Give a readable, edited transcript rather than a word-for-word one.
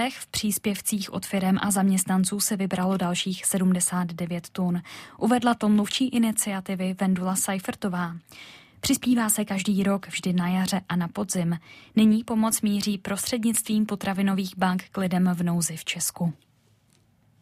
letech v příspěvcích od firem a zaměstnanců se vybralo dalších 79 tun. Uvedla to mluvčí iniciativy Vendula Seifertová. Přispívá se každý rok, vždy na jaře a na podzim. Nyní pomoc míří prostřednictvím potravinových bank k lidem v nouzi v Česku.